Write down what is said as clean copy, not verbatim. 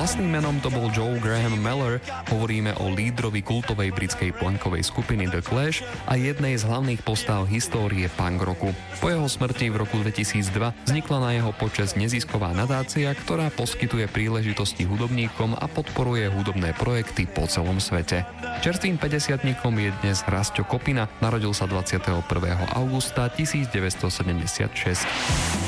Vlastným menom to bol Joe Graham Mellor, hovoríme o lídrovi kultovej britskej punkovej skupiny The Clash a jednej z hlavných postáv histórie punk roku. Po jeho smrti v roku 2002 vznikla na jeho počesť nezisková nadácia, ktorá poskytuje príležitosti hudobníkom a podporuje hudobné projekty po celom svete. Čerstvým 50-tníkom je dnes Rasťo Kopina, narodil sa 21. augusta 1976.